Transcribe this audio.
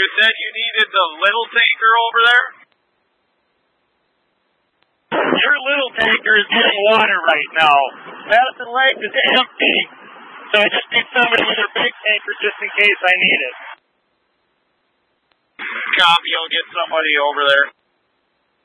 You said you needed the little tanker over there? Your little tanker is getting water right now. Madison Lake is empty. So I just need somebody with their big tanker just in case I need it. Copy, I'll get somebody over there.